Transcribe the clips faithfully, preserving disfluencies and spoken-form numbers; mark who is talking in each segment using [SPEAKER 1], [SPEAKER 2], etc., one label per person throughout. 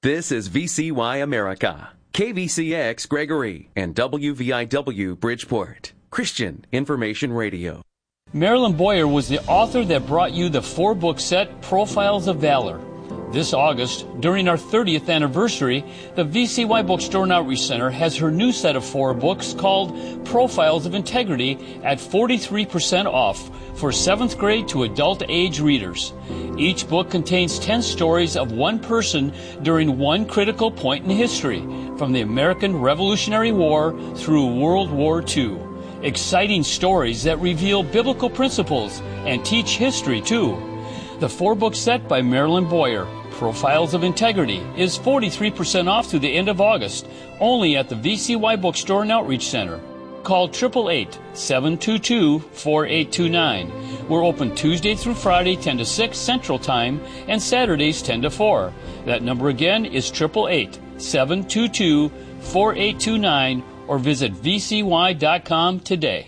[SPEAKER 1] This is V C Y America, K V C X Gregory, and W V I W Bridgeport, Christian Information Radio.
[SPEAKER 2] Marilyn Boyer was the author that brought you the four-book set Profiles of Valor. This August, during our thirtieth anniversary, the V C Y Bookstore and Outreach Center has her new set of four books called Profiles of Integrity at forty-three percent off for seventh grade to adult age readers. Each book contains ten stories of one person during one critical point in history, from the American Revolutionary War through World War Two. Exciting stories that reveal biblical principles and teach history, too. The four-book set by Marilyn Boyer, Profiles of Integrity, is forty-three percent off through the end of August, only at the V C Y Bookstore and Outreach Center. Call eight eight eight, seven two two, four eight two nine. We're open Tuesday through Friday, ten to six Central Time, and Saturdays, ten to four. That number again is eight eight eight, seven two two, four eight two nine, or visit v c y dot com today.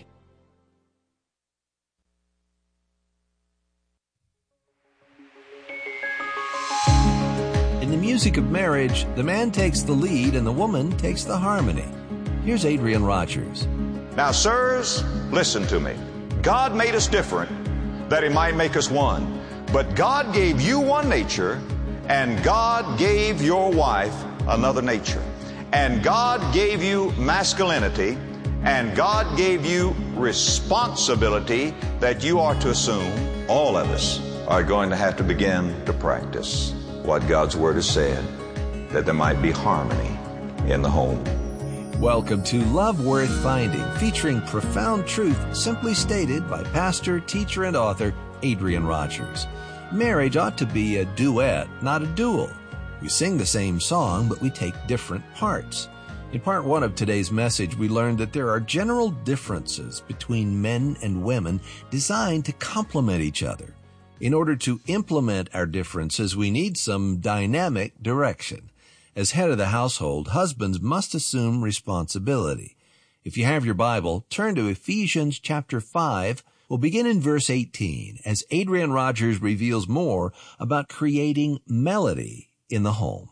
[SPEAKER 3] In the music of marriage, the man takes the lead and the woman takes the harmony. Here's Adrian Rogers.
[SPEAKER 4] Now, sirs, listen to me. God made us different that He might make us one. But God gave you one nature, and God gave your wife another nature. And God gave you masculinity, and God gave you responsibility that you are to assume. All of us are going to have to begin to practice what God's Word has said, that there might be harmony in the home.
[SPEAKER 3] Welcome to Love Worth Finding, featuring profound truth simply stated by pastor, teacher, and author Adrian Rogers. Marriage ought to be a duet, not a duel. We sing the same song, but we take different parts. In part one of today's message, we learned that there are general differences between men and women designed to complement each other. In order to implement our differences, we need some dynamic direction. As head of the household, husbands must assume responsibility. If you have your Bible, turn to Ephesians chapter five. We'll begin in verse eighteen, as Adrian Rogers reveals more about creating melody in the home.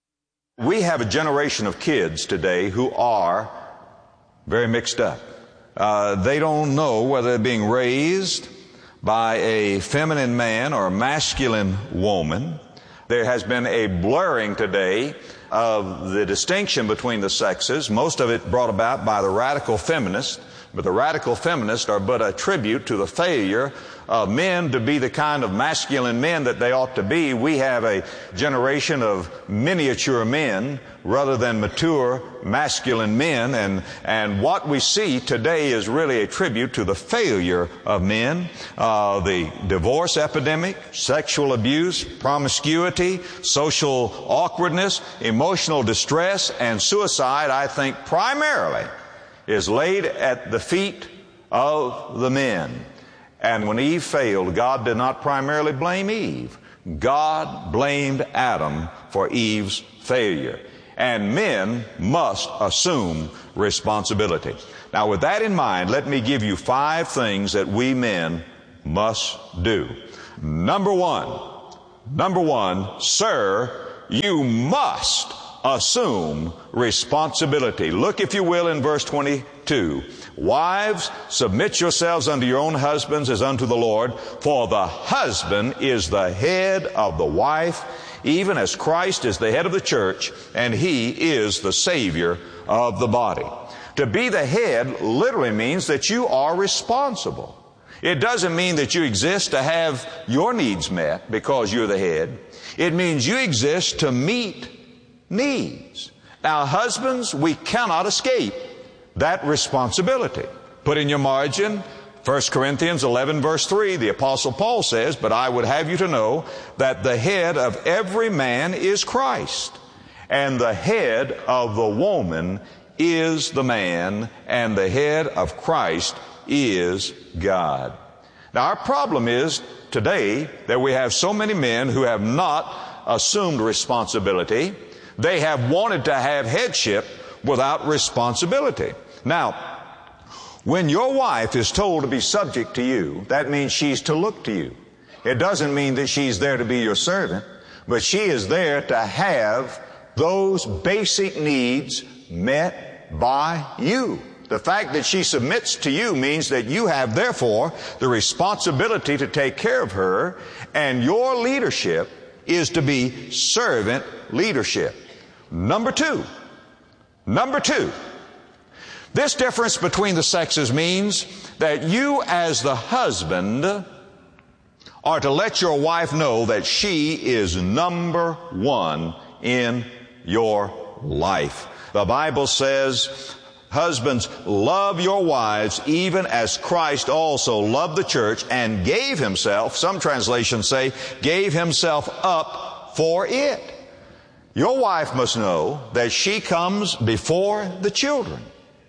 [SPEAKER 4] We have a generation of kids today who are very mixed up. Uh, they don't know whether they're being raised by a feminine man or a masculine woman. There has been a blurring today of the distinction between the sexes, most of it brought about by the radical feminists. But the radical feminists are but a tribute to the failure of men to be the kind of masculine men that they ought to be. We have a generation of miniature men rather than mature masculine men, and and what we see today is really a tribute to the failure of men. Uh, the divorce epidemic, sexual abuse, promiscuity, social awkwardness, emotional distress, and suicide, I think primarily is laid at the feet of the men. And when Eve failed, God did not primarily blame Eve. God blamed Adam for Eve's failure. And men must assume responsibility. Now, with that in mind, let me give you five things that we men must do. Number one, number one, sir, you must assume responsibility. Look, if you will, in verse twenty-two. Wives, submit yourselves unto your own husbands as unto the Lord, for the husband is the head of the wife, even as Christ is the head of the church, and He is the Savior of the body. To be the head literally means that you are responsible. It doesn't mean that you exist to have your needs met because you're the head. It means you exist to meet needs. Now, husbands, we cannot escape that responsibility. Put in your margin, First Corinthians eleven verse three, the Apostle Paul says, but I would have you to know that the head of every man is Christ, and the head of the woman is the man, and the head of Christ is God. Now, our problem is today that we have so many men who have not assumed responsibility. They have wanted to have headship without responsibility. Now, when your wife is told to be subject to you, that means she's to look to you. It doesn't mean that she's there to be your servant, but she is there to have those basic needs met by you. The fact that she submits to you means that you have, therefore, the responsibility to take care of her, and your leadership is to be servant leadership. Number two, number two, this difference between the sexes means that you as the husband are to let your wife know that she is number one in your life. The Bible says, husbands, love your wives even as Christ also loved the church and gave himself, some translations say, gave himself up for it. Your wife must know that she comes before the children.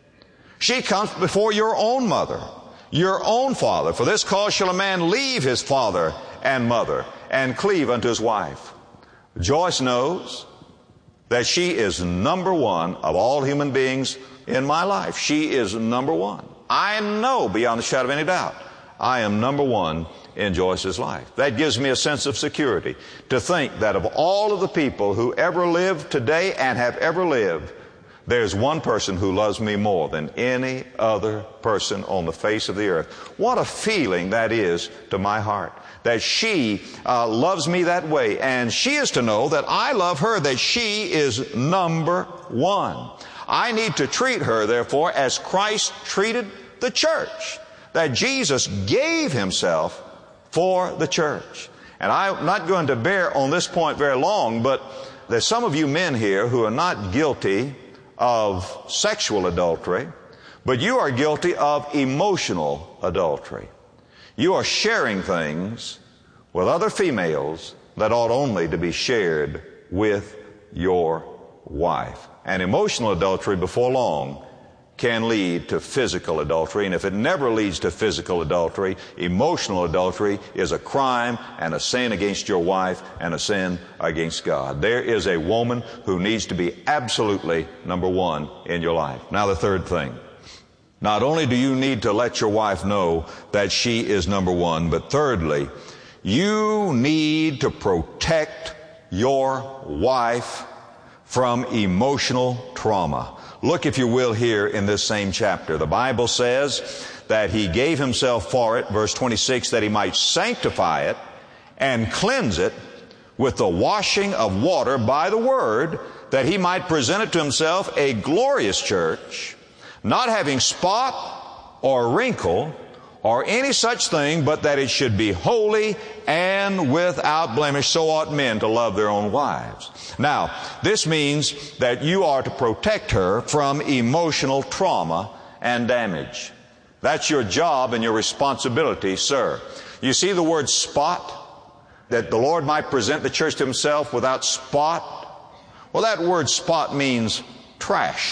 [SPEAKER 4] She comes before your own mother, your own father. For this cause shall a man leave his father and mother and cleave unto his wife. Joyce knows that she is number one of all human beings in my life. She is number one. I know beyond the shadow of any doubt I am number one in Joyce's life. That gives me a sense of security to think that of all of the people who ever lived today and have ever lived, there's one person who loves me more than any other person on the face of the earth. What a feeling that is to my heart, that she uh, loves me that way. And she is to know that I love her, that she is number one. I need to treat her, therefore, as Christ treated the church, that Jesus gave himself for the church. And I'm not going to bear on this point very long, but there's some of you men here who are not guilty of sexual adultery, but you are guilty of emotional adultery. You are sharing things with other females that ought only to be shared with your wife. And emotional adultery before long can lead to physical adultery. And if it never leads to physical adultery, emotional adultery is a crime and a sin against your wife and a sin against God. There is a woman who needs to be absolutely number one in your life. Now the third thing. Not only do you need to let your wife know that she is number one, but thirdly, you need to protect your wife from emotional trauma. Look, if you will, here in this same chapter. The Bible says that he gave himself for it, verse twenty-six, that he might sanctify it and cleanse it with the washing of water by the word, that he might present it to himself a glorious church, not having spot or wrinkle or any such thing, but that it should be holy and without blemish. So ought men to love their own wives. Now, this means that you are to protect her from emotional trauma and damage. That's your job and your responsibility, sir. You see the word spot, that the Lord might present the church to himself without spot? Well, that word spot means trash,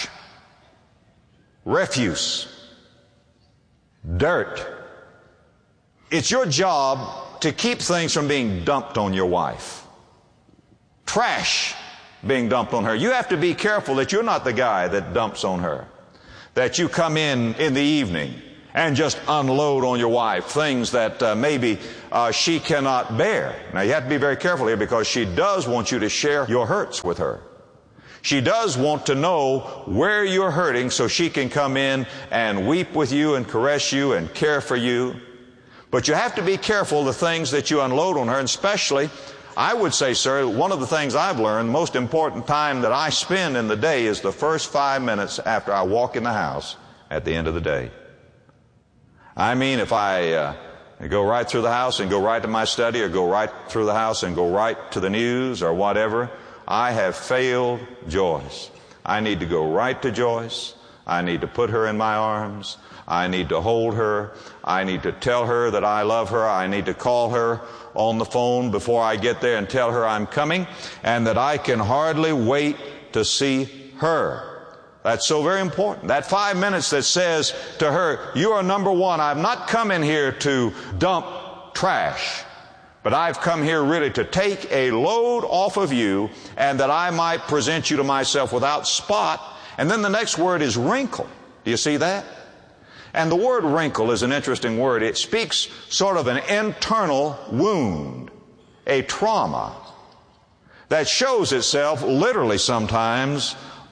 [SPEAKER 4] refuse, dirt. It's your job to keep things from being dumped on your wife. Trash being dumped on her. You have to be careful that you're not the guy that dumps on her. That you come in in the evening and just unload on your wife things that uh, maybe uh, she cannot bear. Now you have to be very careful here, because she does want you to share your hurts with her. She does want to know where you're hurting so she can come in and weep with you and caress you and care for you. But you have to be careful the things that you unload on her, and especially, I would say, sir, one of the things I've learned, the most important time that I spend in the day is the first five minutes after I walk in the house at the end of the day. I mean, if I uh, go right through the house and go right to my study, or go right through the house and go right to the news or whatever, I have failed Joyce. I need to go right to Joyce. I need to put her in my arms. I need to hold her. I need to tell her that I love her. I need to call her on the phone before I get there and tell her I'm coming, and that I can hardly wait to see her. That's so very important. That five minutes that says to her, you are number one. I've not come in here to dump trash, but I've come here really to take a load off of you, and that I might present you to myself without spot. And then the next word is wrinkle. Do you see that? And the word wrinkle is an interesting word. It speaks sort of an internal wound, a trauma that shows itself literally sometimes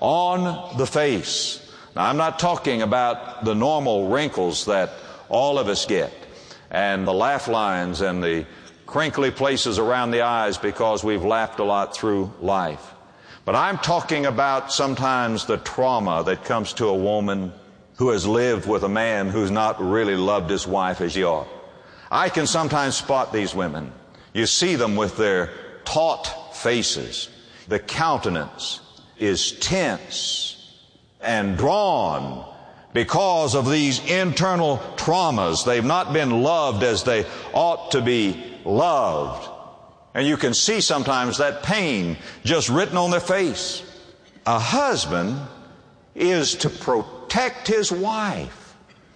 [SPEAKER 4] on the face. Now, I'm not talking about the normal wrinkles that all of us get, and the laugh lines and the crinkly places around the eyes because we've laughed a lot through life. But I'm talking about sometimes the trauma that comes to a woman who has lived with a man who's not really loved his wife as he ought. I can sometimes spot these women. You see them with their taut faces. The countenance is tense and drawn because of these internal traumas. They've not been loved as they ought to be loved. And you can see sometimes that pain just written on their face. A husband is to protect his wife.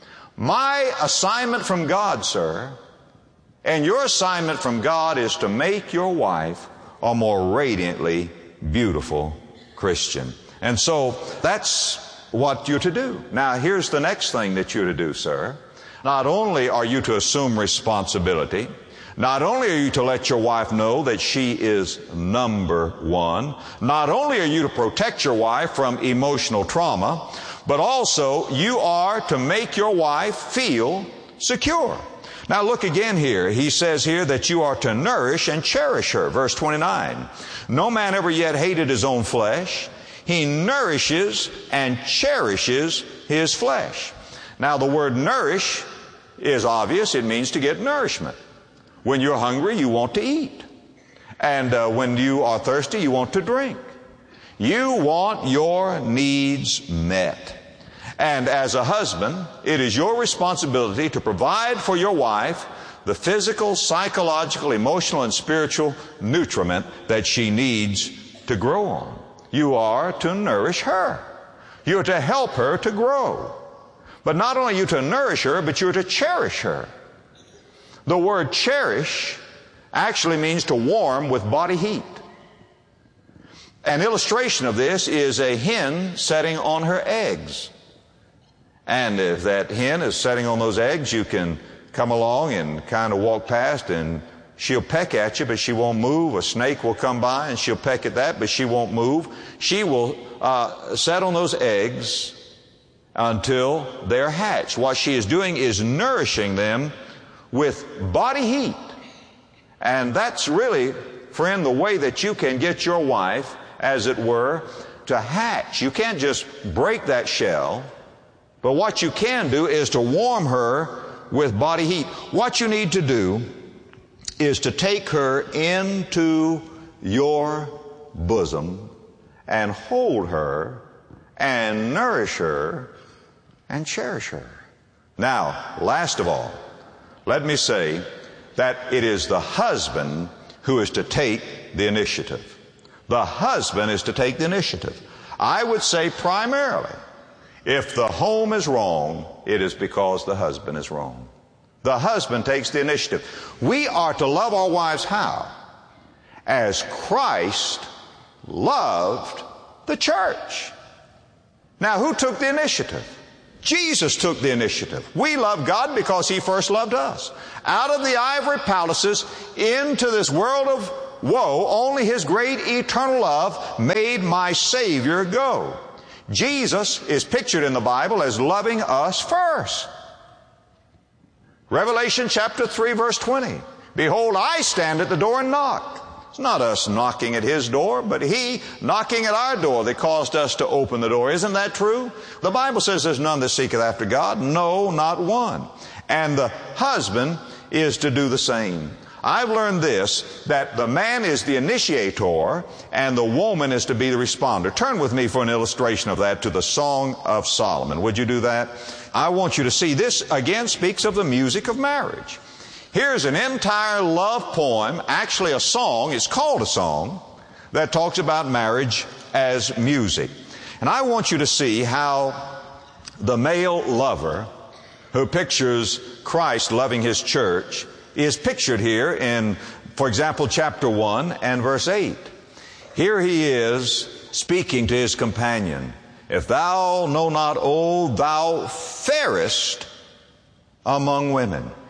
[SPEAKER 4] My assignment from God, sir, and your assignment from God is to make your wife a more radiantly beautiful Christian. And so that's what you're to do. Now, here's the next thing that you're to do, sir. Not only are you to assume responsibility, not only are you to let your wife know that she is number one, not only are you to protect your wife from emotional trauma, but also you are to make your wife feel secure. Now look again here. He says here that you are to nourish and cherish her. Verse twenty-nine. No man ever yet hated his own flesh. He nourishes and cherishes his flesh. Now the word nourish is obvious. It means to get nourishment. When you're hungry, you want to eat. And uh, when you are thirsty, you want to drink. You want your needs met. And as a husband, it is your responsibility to provide for your wife the physical, psychological, emotional, and spiritual nutriment that she needs to grow on. You are to nourish her. You're to help her to grow. But not only are you to nourish her, but you're to cherish her. The word cherish actually means to warm with body heat. An illustration of this is a hen setting on her eggs. And if that hen is setting on those eggs, you can come along and kind of walk past and she'll peck at you, but she won't move. A snake will come by and she'll peck at that, but she won't move. She will uh, set on those eggs until they're hatched. What she is doing is nourishing them with body heat. And that's really, friend, the way that you can get your wife, as it were, to hatch. You can't just break that shell, but what you can do is to warm her with body heat. What you need to do is to take her into your bosom and hold her and nourish her and cherish her. Now, last of all, let me say that it is the husband who is to take the initiative. The husband is to take the initiative. I would say primarily, if the home is wrong, it is because the husband is wrong. The husband takes the initiative. We are to love our wives how? As Christ loved the church. Now, who took the initiative? Jesus took the initiative. We love God because He first loved us. Out of the ivory palaces into this world of woe, only His great eternal love made my Savior go. Jesus is pictured in the Bible as loving us first. Revelation chapter three verse twenty. Behold, I stand at the door and knock. It's not us knocking at His door, but He knocking at our door that caused us to open the door. Isn't that true? The Bible says there's none that seeketh after God. No, not one. And the husband is to do the same. I've learned this, that the man is the initiator and the woman is to be the responder. Turn with me for an illustration of that to the Song of Solomon. Would you do that? I want you to see this again speaks of the music of marriage. Here's an entire love poem, actually a song, it's called a song, that talks about marriage as music. And I want you to see how the male lover who pictures Christ loving His church is pictured here in, for example, chapter one and verse eight. Here he is speaking to his companion. If thou know not, O thou fairest among women.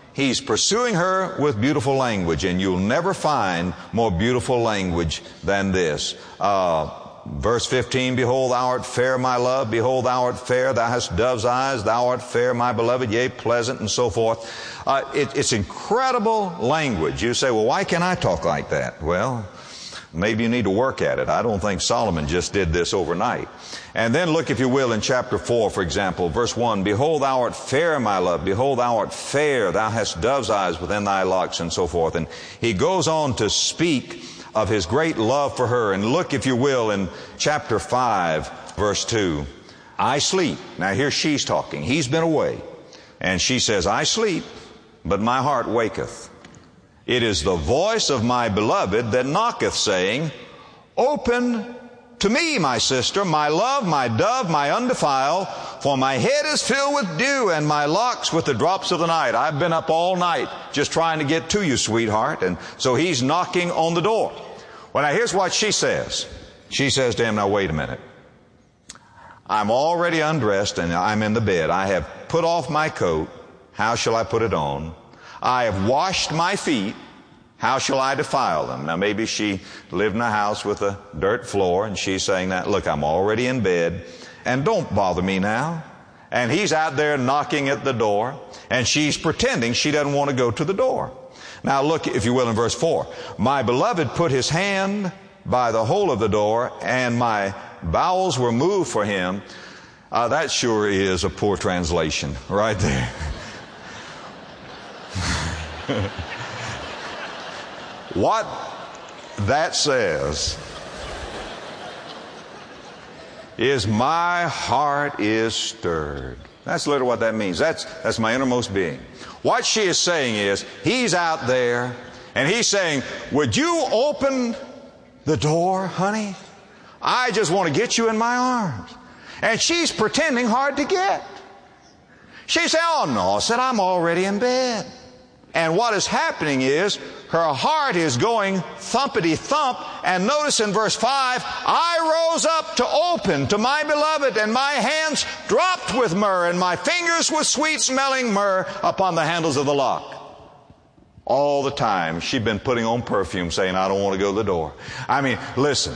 [SPEAKER 4] He's pursuing her with beautiful language, and you'll never find more beautiful language than this. Uh, verse fifteen, behold, thou art fair, my love. Behold, thou art fair. Thou hast dove's eyes. Thou art fair, my beloved. Yea, pleasant, and so forth. Uh, it, it's incredible language. You say, well, why can't I talk like that? Well, maybe you need to work at it. I don't think Solomon just did this overnight. And then look, if you will, in chapter four, for example, verse one, behold, thou art fair, my love. Behold, thou art fair. Thou hast dove's eyes within thy locks, and so forth. And he goes on to speak of his great love for her. And look, if you will, in chapter five, verse two, I sleep. Now here she's talking. He's been away. And she says, I sleep, but my heart waketh. It is the voice of my beloved that knocketh, saying, open to me, my sister, my love, my dove, my undefiled, for my head is filled with dew and my locks with the drops of the night. I've been up all night just trying to get to you, sweetheart. And so he's knocking on the door. Well, now here's what she says. She says to him, now wait a minute. I'm already undressed and I'm in the bed. I have put off my coat. How shall I put it on? I have washed my feet. How shall I defile them? Now maybe she lived in a house with a dirt floor and she's saying that, look, I'm already in bed and don't bother me now. And he's out there knocking at the door and she's pretending she doesn't want to go to the door. Now look, if you will, in verse four. My beloved put his hand by the hole of the door and my bowels were moved for him. Uh, that sure is a poor translation right there. What that says is my heart is stirred. That's literally what that means. That's, that's my innermost being. What she is saying is, he's out there and he's saying, would you open the door, honey? I just want to get you in my arms. And she's pretending hard to get. She said, oh no, I said, I'm already in bed. And what is happening is her heart is going thumpity thump. And notice in verse five, I rose up to open to my beloved, and my hands dropped with myrrh, and my fingers with sweet smelling myrrh upon the handles of the lock. All the time she'd been putting on perfume, saying, I don't want to go to the door. I mean, listen.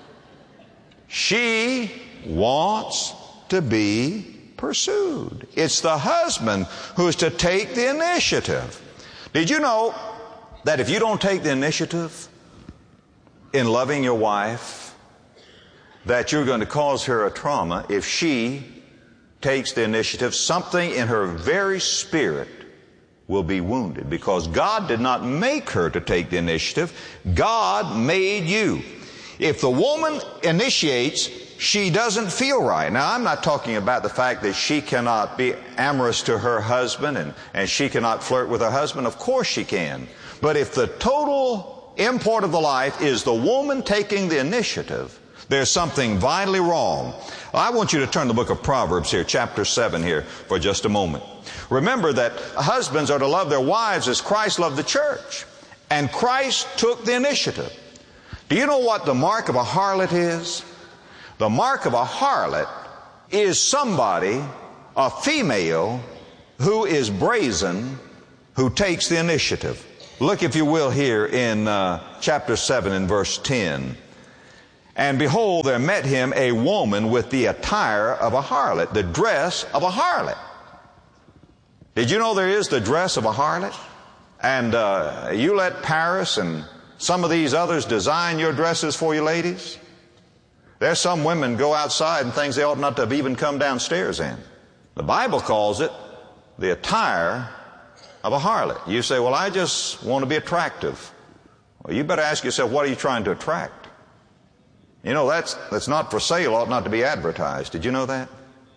[SPEAKER 4] She wants to be pursued. It's the husband who's to take the initiative. Did you know that if you don't take the initiative in loving your wife, that you're going to cause her a trauma if she takes the initiative? Something in her very spirit will be wounded, because God did not make her to take the initiative. God made you. If the woman initiates, she doesn't feel right. Now, I'm not talking about the fact that she cannot be amorous to her husband and, and she cannot flirt with her husband. Of course she can. But if the total import of the life is the woman taking the initiative, there's something vitally wrong. I want you to turn to the book of Proverbs here, chapter seven here, for just a moment. Remember that husbands are to love their wives as Christ loved the church. And Christ took the initiative. Do you know what the mark of a harlot is? The mark of a harlot is somebody, a female, who is brazen, who takes the initiative. Look, if you will, here in uh, chapter seven and verse ten. And behold, there met him a woman with the attire of a harlot, the dress of a harlot. Did you know there is the dress of a harlot? And uh, you let Paris and some of these others design your dresses for you ladies. There's some women go outside and things they ought not to have even come downstairs in. The Bible calls it the attire of a harlot. You say, well, I just want to be attractive. Well, you better ask yourself, what are you trying to attract? You know, that's, that's not for sale, ought not to be advertised. Did you know that?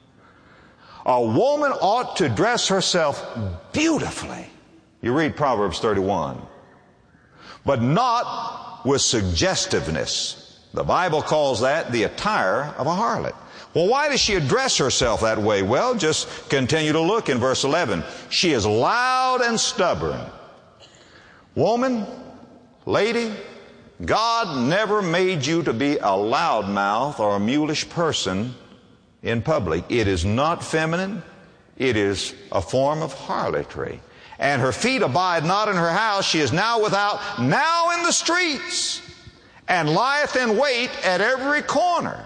[SPEAKER 4] A woman ought to dress herself beautifully. You read Proverbs thirty-one. But not with suggestiveness. The Bible calls that the attire of a harlot. Well, why does she address herself that way? Well, just continue to look in verse eleven. She is loud and stubborn. Woman, lady, God never made you to be a loudmouth or a mulish person in public. It is not feminine. It is a form of harlotry. and her feet abide not in her house. She is now without, now in the streets, and lieth in wait at every corner.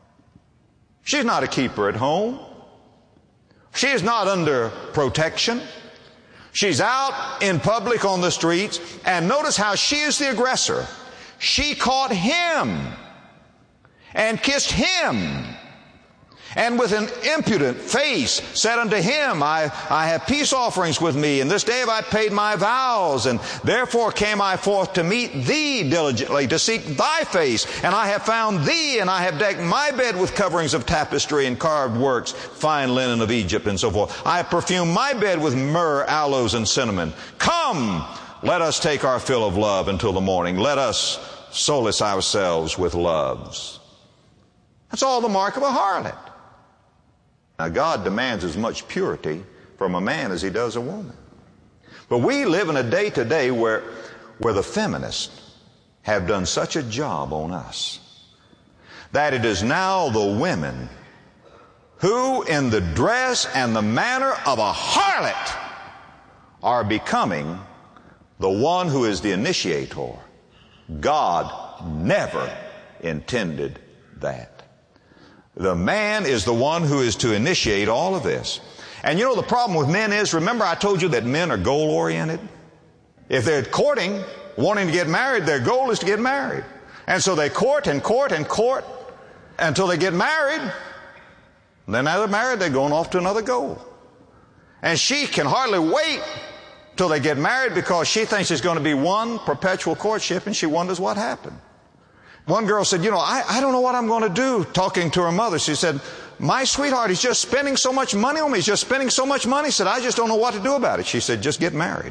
[SPEAKER 4] She's not a keeper at home. She is not under protection. She's out in public on the streets, and notice how she is the aggressor. She caught him and kissed him, and with an impudent face said unto him, I, I have peace offerings with me, and this day have I paid my vows, and therefore came I forth to meet thee diligently, to seek thy face, and I have found thee, and I have decked my bed with coverings of tapestry and carved works, fine linen of Egypt, and so forth. I have perfumed my bed with myrrh, aloes, and cinnamon. Come, let us take our fill of love until the morning. Let us solace ourselves with loves. That's all the mark of a harlot. Now, God demands as much purity from a man as He does a woman. But we live in a day today where, where the feminists have done such a job on us that it is now the women who, in the dress and the manner of a harlot, are becoming the one who is the initiator. God never intended that. The man is the one who is to initiate all of this. And you know the problem with men is, remember I told you that men are goal-oriented? If they're courting, wanting to get married, their goal is to get married. And so they court and court and court until they get married. And then now they're married, they're going off to another goal. And she can hardly wait till they get married because she thinks it's going to be one perpetual courtship, and she wonders what happened. One girl said, you know, I, I don't know what I'm going to do, talking to her mother. She said, my sweetheart, he's just spending so much money on me. He's just spending so much money. She said, I just don't know what to do about it. She said, just get married.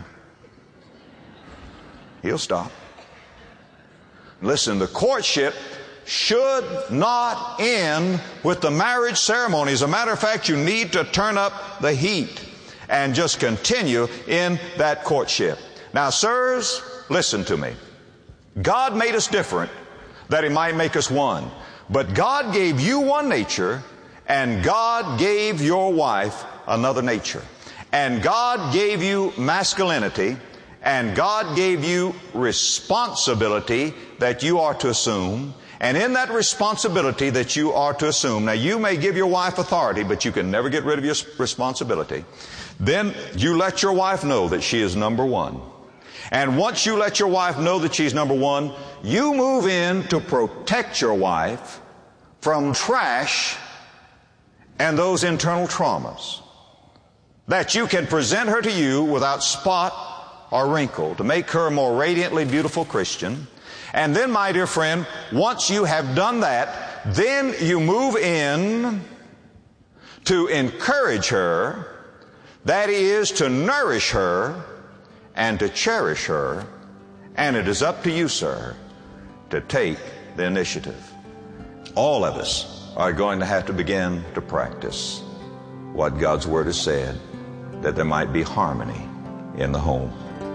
[SPEAKER 4] He'll stop. Listen, the courtship should not end with the marriage ceremony. As a matter of fact, you need to turn up the heat and just continue in that courtship. Now, sirs, listen to me. God made us different that He might make us one. But God gave you one nature, and God gave your wife another nature. And God gave you masculinity, and God gave you responsibility that you are to assume. And in that responsibility that you are to assume, now you may give your wife authority, but you can never get rid of your responsibility. Then you let your wife know that she is number one. And once you let your wife know that she's number one, you move in to protect your wife from trash and those internal traumas, that you can present her to you without spot or wrinkle, to make her a more radiantly beautiful Christian. And then, my dear friend, once you have done that, then you move in to encourage her, that is, to nourish her and to cherish her. And it is up to you, sir, to take the initiative. All of us are going to have to begin to practice what God's Word has said, that there might be harmony in the home.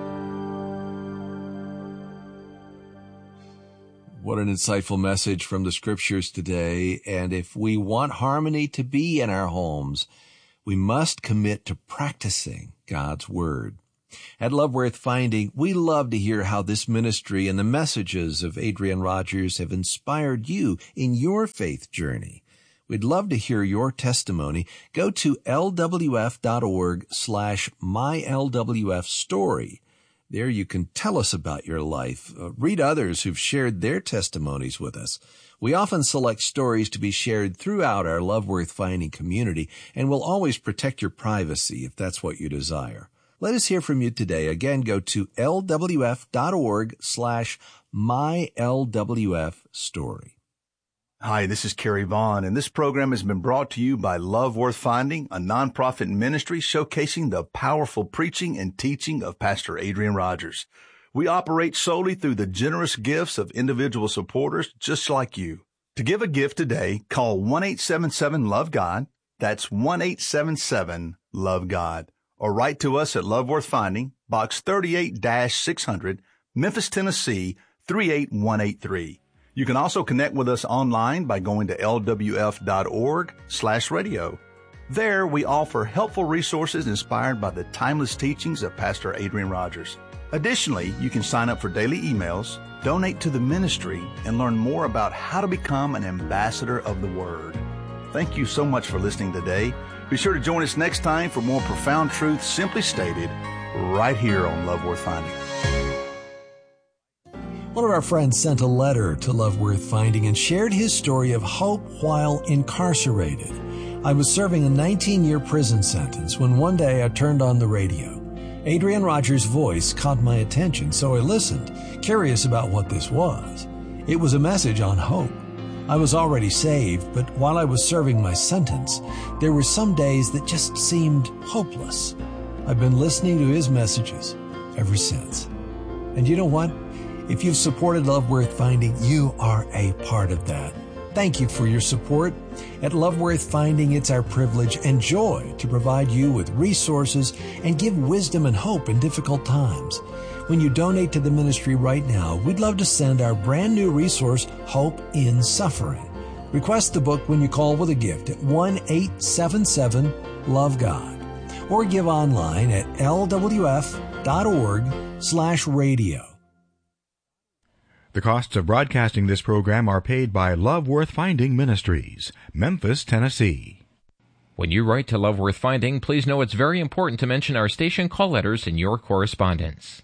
[SPEAKER 3] What an insightful message from the Scriptures today. And if we want harmony to be in our homes, we must commit to practicing God's Word. At Love Worth Finding, we love to hear how this ministry and the messages of Adrian Rogers have inspired you in your faith journey. We'd love to hear your testimony. Go to lwf.org slash mylwfstory. There you can tell us about your life. Uh, read others who've shared their testimonies with us. We often select stories to be shared throughout our Love Worth Finding community, and we'll always protect your privacy if that's what you desire. Let us hear from you today. Again, go to lwf.org slash mylwfstory.
[SPEAKER 5] Hi, this is Kerry Vaughn, and this program has been brought to you by Love Worth Finding, a nonprofit ministry showcasing the powerful preaching and teaching of Pastor Adrian Rogers. We operate solely through the generous gifts of individual supporters just like you. To give a gift today, call one eight seven seven love God. That's one eight seven seven love God. Or write to us at Love Worth Finding, Box thirty-eight six hundred, Memphis, Tennessee, three eight one eight three. You can also connect with us online by going to lwf.org slash radio. There, we offer helpful resources inspired by the timeless teachings of Pastor Adrian Rogers. Additionally, you can sign up for daily emails, donate to the ministry, and learn more about how to become an ambassador of the Word. Thank you so much for listening today. Be sure to join us next time for more profound truth simply stated right here on Love Worth Finding.
[SPEAKER 3] One of our friends sent a letter to Love Worth Finding and shared his story of hope while incarcerated. I was serving a nineteen-year prison sentence when one day I turned on the radio. Adrian Rogers' voice caught my attention, so I listened, curious about what this was. It was a message on hope. I was already saved, but while I was serving my sentence, there were some days that just seemed hopeless. I've been listening to his messages ever since. And you know what? If you've supported Love Worth Finding, you are a part of that. Thank you for your support. At Love Worth Finding, it's our privilege and joy to provide you with resources and give wisdom and hope in difficult times. When you donate to the ministry right now, we'd love to send our brand new resource, Hope in Suffering. Request the book when you call with a gift at one eight seven seven love God or give online at lwf.org slash radio.
[SPEAKER 6] The costs of broadcasting this program are paid by Love Worth Finding Ministries, Memphis, Tennessee.
[SPEAKER 7] When you write to Love Worth Finding, please know it's very important to mention our station call letters in your correspondence.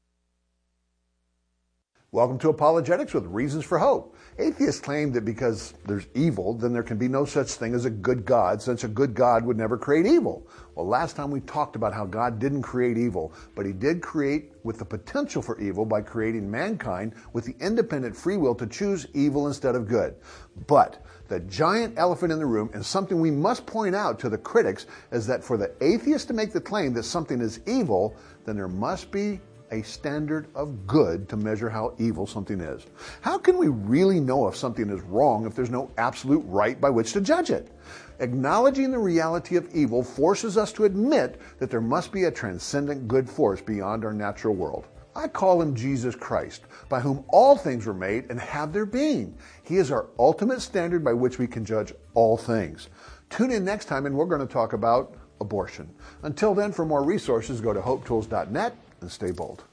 [SPEAKER 8] Welcome to Apologetics with Reasons for Hope. Atheists claim that because there's evil, then there can be no such thing as a good God, since a good God would never create evil. Well, last time we talked about how God didn't create evil, but He did create with the potential for evil by creating mankind with the independent free will to choose evil instead of good. But the giant elephant in the room, and something we must point out to the critics, is that for the atheist to make the claim that something is evil, then there must be a standard of good to measure how evil something is. How can we really know if something is wrong if there's no absolute right by which to judge it? Acknowledging the reality of evil forces us to admit that there must be a transcendent good force beyond our natural world. I call Him Jesus Christ, by whom all things were made and have their being. He is our ultimate standard by which we can judge all things. Tune in next time and we're going to talk about abortion. Until then, for more resources, go to hope tools dot net and stay bold.